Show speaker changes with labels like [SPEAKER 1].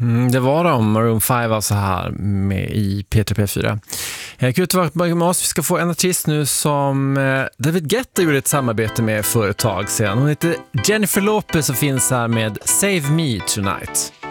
[SPEAKER 1] Det var de, Maroon 5 alltså här med i P3P4. Kul att vara med oss. Vi ska få en artist nu som David Guetta gjorde ett samarbete med företag sedan. Hon heter Jennifer Lopez och finns här med Save Me Tonight.